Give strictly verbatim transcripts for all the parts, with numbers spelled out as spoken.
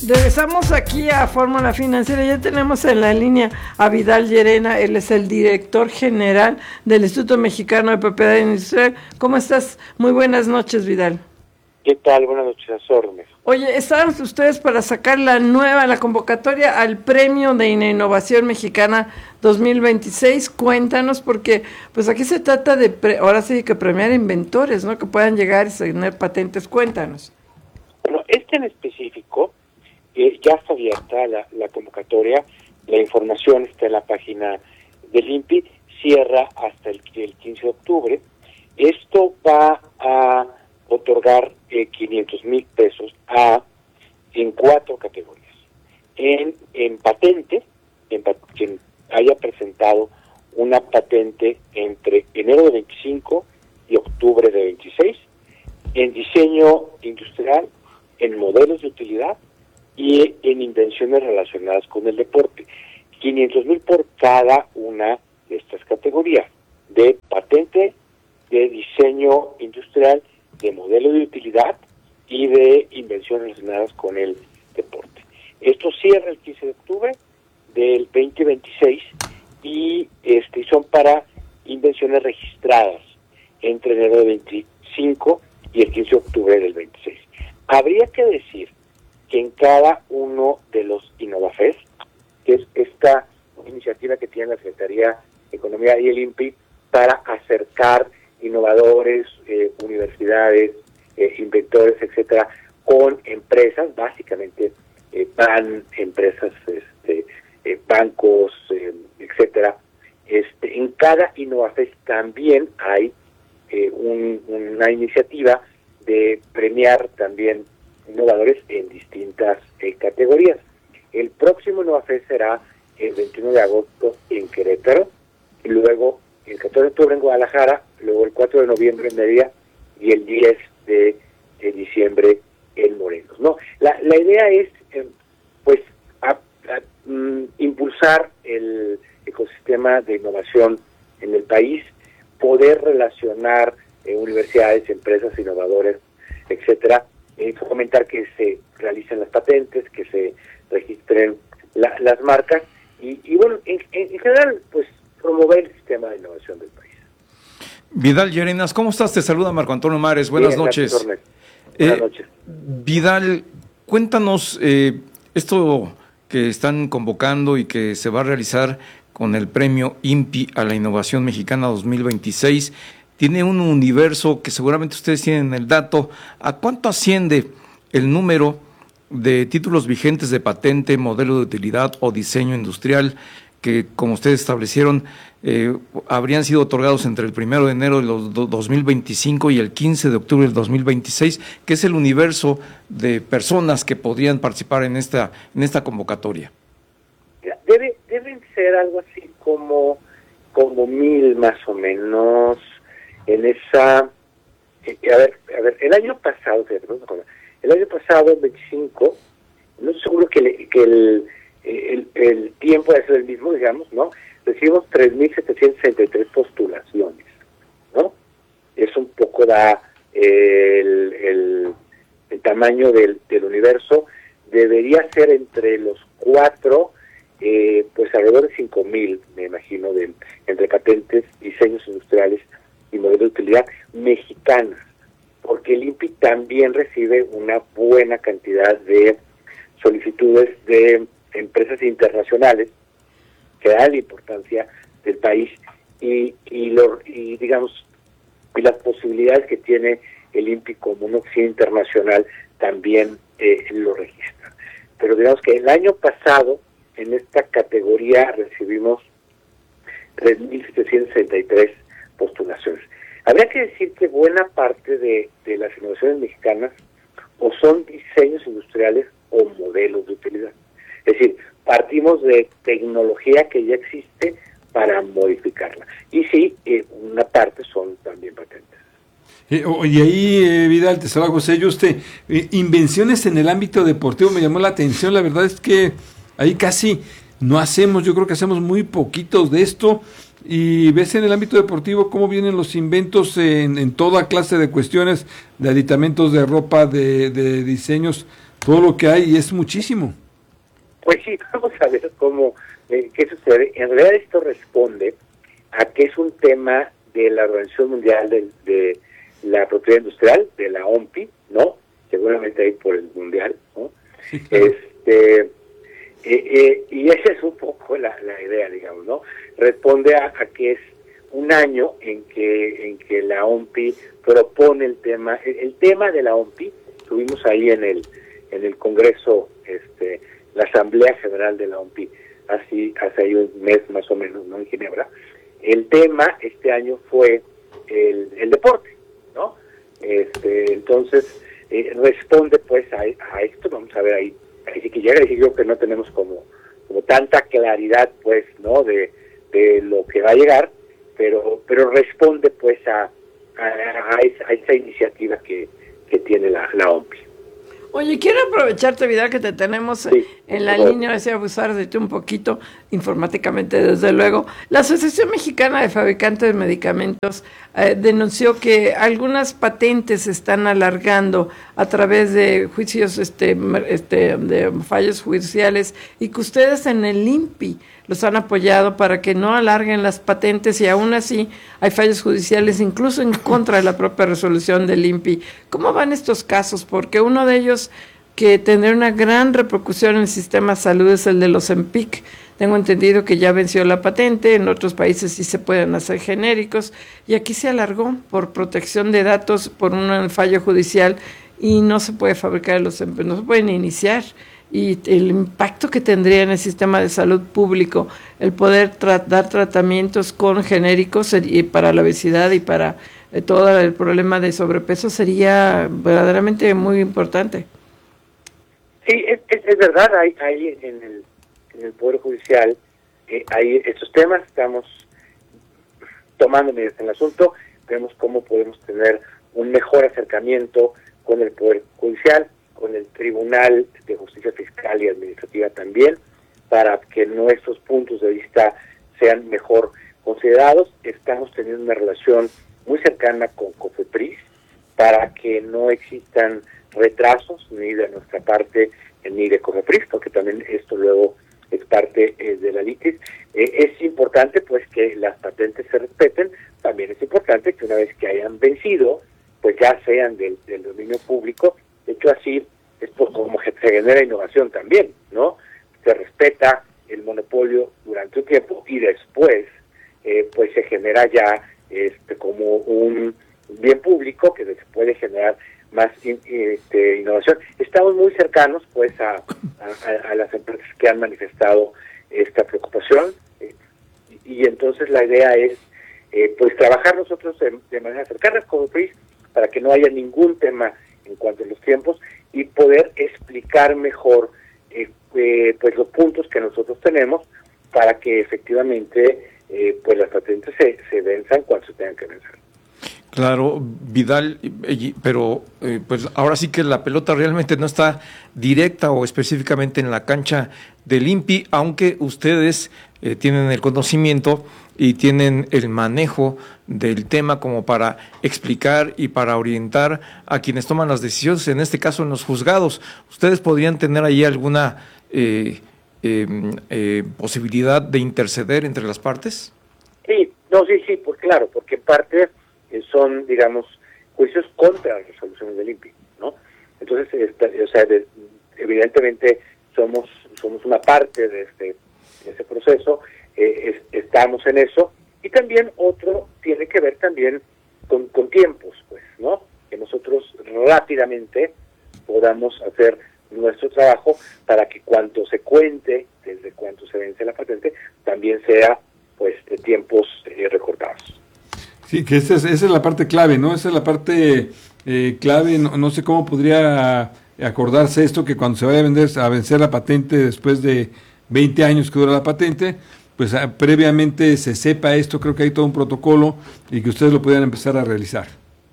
Regresamos aquí a Fórmula Financiera. Ya tenemos en la línea a Vidal Llerena. Él es el director general del Instituto Mexicano de Propiedad Industrial. ¿Cómo estás? Muy buenas noches, Vidal. ¿Qué tal? Buenas noches, a sus órdenes. Oye, estaban ustedes para sacar la nueva, la convocatoria al Premio de Innovación Mexicana dos mil veintiséis. Cuéntanos, porque pues aquí se trata de, pre, ahora sí que premiar inventores, ¿no? Que puedan llegar y tener patentes. Cuéntanos. Bueno, este en específico, eh, ya está abierta la, la convocatoria, la información está en la página del I N P I, cierra hasta el, el quince de octubre. Esto va a otorgar eh, quinientos mil pesos a en cuatro categorías. En, en patente, en, quien haya presentado una patente entre enero de veinticinco y octubre de veintiséis, en diseño industrial, en modelos de utilidad y en invenciones relacionadas con el deporte. quinientos mil por cada una de estas categorías, de patente, de diseño industrial, de modelo de utilidad y de invenciones relacionadas con el deporte. Esto cierra el quince de octubre del veinte veintiséis y este son para invenciones registradas entre enero de veinticinco y el quince de octubre del veintiséis. Habría que decir que en cada uno de los InnovaFest, que es esta iniciativa que tiene la Secretaría de Economía y el I N P I para acercar innovadores, eh, universidades, eh, inventores, etcétera, con empresas, básicamente eh, van empresas, este, eh, bancos, eh, etcétera. Este, en cada InnovaFest también hay eh, un, una iniciativa de premiar también innovadores en distintas eh, categorías. El próximo InnovaFest será el veintiuno de agosto en Querétaro, y luego el catorce de octubre en Guadalajara, luego el cuatro de noviembre en Mérida y el diez de, de diciembre en Morelos, ¿no? La, la idea es, eh, pues, a, a, um, impulsar el ecosistema de innovación en el país, poder relacionar eh, universidades, empresas, innovadores, etcétera, eh, fomentar que se realicen las patentes, que se registren la, las marcas y, y bueno, en, en general, pues, promover el sistema de innovación del país. Vidal Llerenas, ¿cómo estás? Te saluda Marco Antonio Mares. Buenas Bien, noches. Buenas eh, noches. Vidal, cuéntanos eh, esto que están convocando y que se va a realizar con el premio I N P I a la Innovación Mexicana dos mil veintiséis. Tiene un universo que seguramente ustedes tienen el dato. ¿A cuánto asciende el número de títulos vigentes de patente, modelo de utilidad o diseño industrial que, como ustedes establecieron, eh, habrían sido otorgados entre el primero de enero del dos mil veinticinco y el quince de octubre del dos mil veintiséis, que es el universo de personas que podrían participar en esta en esta convocatoria? Debe, deben ser algo así como, como mil más o menos en esa... Eh, a ver, a ver, el año pasado, el año pasado, el veinticinco, no estoy seguro que, le, que el... El, el tiempo es el mismo, digamos, ¿no? Recibimos tres mil setecientas sesenta y tres postulaciones, ¿no? Eso un poco da el, el, el tamaño del, del universo. Debería ser entre los cuatro, eh, pues alrededor de cinco mil, me imagino, de, entre patentes, diseños industriales y modelos de utilidad mexicanas, porque el I N P I también recibe una buena cantidad de solicitudes de empresas internacionales que dan la importancia del país y y, lo, y digamos y las posibilidades que tiene el I N P I como una oficina internacional también eh, lo registra. Pero digamos que el año pasado en esta categoría recibimos tres mil setecientas sesenta y tres postulaciones. Habría que decir que buena parte de, de las innovaciones mexicanas o son diseños industriales o modelos de utilidad. Es decir, partimos de tecnología que ya existe para modificarla. Y sí, eh, una parte son también patentes. Eh, y ahí, eh, Vidal, te saluda José Yuste. Eh, invenciones en el ámbito deportivo me llamó la atención. La verdad es que ahí casi no hacemos, yo creo que hacemos muy poquitos de esto. Y ves en el ámbito deportivo cómo vienen los inventos en, en toda clase de cuestiones, de aditamentos de ropa, de, de diseños todo lo que hay y es muchísimo. Pues sí, vamos a ver cómo, eh, qué sucede. En realidad esto responde a que es un tema de la Organización Mundial de, de la Propiedad Industrial, de la O M P I, ¿no? Seguramente ahí por el Mundial, ¿no? Sí, claro. Este, eh, eh, y esa es un poco la, la idea, digamos, ¿no? Responde a, a que es un año en que en que la O M P I propone el tema, el, el tema de la O M P I, estuvimos ahí en el en el Congreso, este, la Asamblea General de la O M P I, así hace ahí un mes más o menos, ¿no? En Ginebra. El tema este año fue el, el deporte, ¿no? Este, entonces eh, responde pues a, a esto. Vamos a ver ahí, ahí sí que llega, y yo creo que no tenemos como como tanta claridad pues, ¿no? De, de lo que va a llegar, pero pero responde pues a a, a, esa, a esa iniciativa que, que tiene la, la O M P I. Oye, quiero aprovecharte, Vidal, que te tenemos Sí, en la por favor. línea, así abusar de ti un poquito, informáticamente, desde luego. La Asociación Mexicana de Fabricantes de Medicamentos eh, denunció que algunas patentes se están alargando a través de juicios, este, mer- este, de fallos judiciales, y que ustedes en el I N P I los han apoyado para que no alarguen las patentes, y aún así hay fallos judiciales incluso en contra de la propia resolución del I N P I. ¿Cómo van estos casos? Porque uno de ellos que tendrá una gran repercusión en el sistema de salud es el de los Empic. Tengo entendido que ya venció la patente, en otros países sí se pueden hacer genéricos, y aquí se alargó por protección de datos, por un fallo judicial, y no se puede fabricar los Empic, no se pueden iniciar. Y el impacto que tendría en el sistema de salud público el poder tra- dar tratamientos con genéricos y para la obesidad y para eh, todo el problema de sobrepeso sería verdaderamente muy importante. Sí, es, es, es verdad, hay, hay en, el, en el Poder Judicial, eh, hay estos temas, estamos tomando medidas en el asunto, vemos cómo podemos tener un mejor acercamiento con el Poder Judicial, con el Tribunal de Justicia Fiscal y Administrativa también, para que nuestros puntos de vista sean mejor considerados. Estamos teniendo una relación muy cercana con COFEPRIS para que no existan retrasos ni de nuestra parte ni de COFEPRIS, porque también esto luego es parte eh, de la litis. Eh, es importante pues que las patentes se respeten, también es importante que una vez que hayan vencido, pues ya sean del, del dominio público. De hecho, así es por como se genera innovación también, ¿no? Se respeta el monopolio durante un tiempo y después, eh, pues se genera ya este como un bien público que se puede generar más in, este, innovación. Estamos muy cercanos, pues, a, a, a las empresas que han manifestado esta preocupación, eh, y, y entonces la idea es, eh, pues, trabajar nosotros de, de manera cercana como P R I S para que no haya ningún tema en cuanto a los tiempos y poder explicar mejor eh, eh, pues los puntos que nosotros tenemos para que efectivamente eh, pues las patentes se, se venzan cuando se tengan que vencer. Claro, Vidal, pero eh, pues ahora sí que la pelota realmente no está directa o específicamente en la cancha del I N P I, aunque ustedes eh, tienen el conocimiento y tienen el manejo del tema como para explicar y para orientar a quienes toman las decisiones, en este caso en los juzgados. ¿Ustedes podrían tener ahí alguna eh, eh, eh, posibilidad de interceder entre las partes? Sí, no, sí, sí, pues claro, porque en parte eh, son, digamos, juicios contra las resoluciones del I N P I, ¿no? Entonces, esta, o sea, de, evidentemente somos somos una parte de este, de este proceso, eh, es, estamos en eso, y también otro tiene que ver también con, con tiempos, pues, ¿no? Que nosotros rápidamente podamos hacer nuestro trabajo para que cuanto se cuente, desde cuánto se vence la patente, también sea, pues, de tiempos eh, recortados. Sí, que esa es, esa es la parte clave, ¿no? Esa es la parte eh, clave, no, no sé cómo podría acordarse esto, que cuando se vaya a vender a vencer la patente después de veinte años que dura la patente, pues a, previamente se sepa esto, creo que hay todo un protocolo y que ustedes lo puedan empezar a realizar.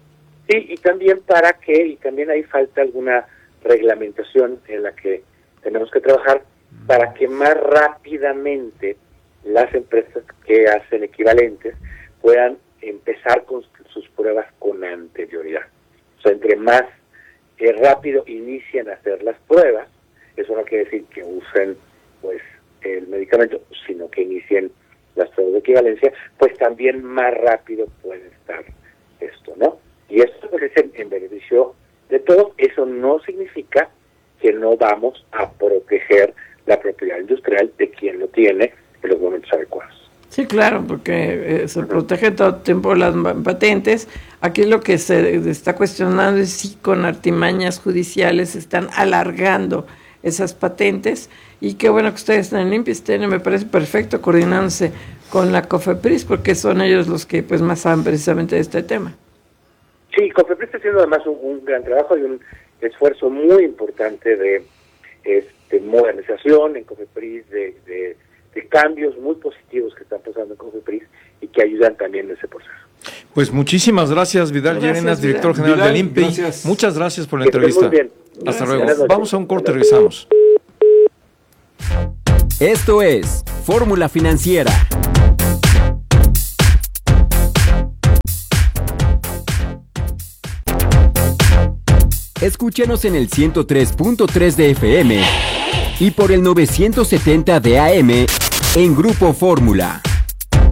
Sí, y también para que, y también ahí falta alguna reglamentación en la que tenemos que trabajar para que más rápidamente las empresas que hacen equivalentes puedan empezar con sus pruebas con anterioridad. O sea, entre más eh, rápido inician a hacer las pruebas. Eso no quiere decir que usen pues el medicamento, sino que inicien las pruebas de equivalencia, pues también más rápido puede estar esto, ¿no? Y esto pues, es en, en beneficio de todos. Eso no significa que no vamos a proteger la propiedad industrial de quien lo tiene en los momentos adecuados. Sí, claro, porque eh, se protege todo el tiempo las patentes. Aquí lo que se está cuestionando es si con artimañas judiciales se están alargando esas patentes, y qué bueno que ustedes están en INPI, estén, me parece perfecto coordinándose con la COFEPRIS, porque son ellos los que pues más saben precisamente de este tema. Sí, COFEPRIS está haciendo además un, un gran trabajo y un esfuerzo muy importante de este, modernización en COFEPRIS, de, de, de cambios muy positivos que están pasando en COFEPRIS y que ayudan también en ese proceso. Pues muchísimas gracias, Vidal Gracias, Llerenas, Vidal. director general Vidal, del INPI. gracias. Muchas gracias por la Que estén entrevista. muy bien. Hasta Gracias. luego. Vamos a un corte, regresamos. Esto es Fórmula Financiera. Escúchanos en el ciento tres punto tres de F M y por el novecientos setenta de A M en Grupo Fórmula.